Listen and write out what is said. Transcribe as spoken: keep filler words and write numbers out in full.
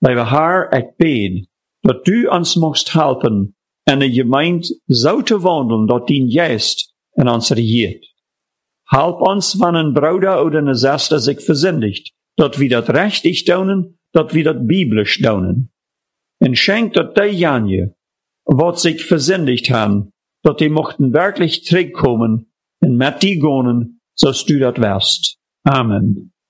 Lieve Herr, ik bid, dat du ons mocht helpen, in de gemeente zo te wandelen, dat dien Geest in ons regiert. Help ons van een bruder oder een zuster zich verzindigt, dat we dat rechtig doen, dat we dat biblisch doen. En schenk dat diejenigen, wat zich verzindigt haben, dat die mochten wirklich terugkomen en met die gonen, zoals du dat wärst. Amen.